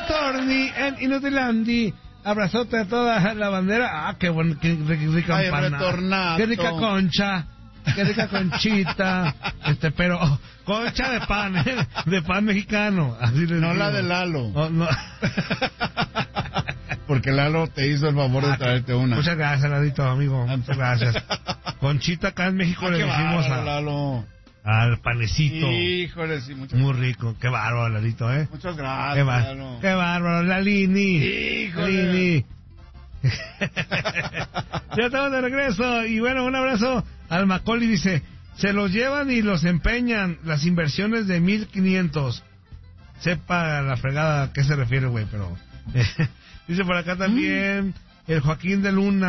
Torni en Inutilandi. Abrazote a toda la bandera. Qué bueno, qué rica empanada. Qué rica concha. Qué rica conchita. Pero concha de pan, de pan mexicano. Así les no digo. La de Lalo. Oh, no. Porque Lalo te hizo el favor de traerte una. Muchas gracias, Ladito, amigo. Muchas gracias. Conchita acá en México le decimos al panecito. Híjole, sí, muchas muy rico. Qué bárbaro, Ladito, ¿eh? Muchas gracias, Lalo. Qué bárbaro, la Lini. Híjole. Lini. Ya estamos de regreso. Y bueno, un abrazo al Macaulay. Dice, se los llevan y los empeñan. Las inversiones de 1,500. Sepa la fregada a qué se refiere, güey, pero... Dice por acá también el Joaquín de Luna.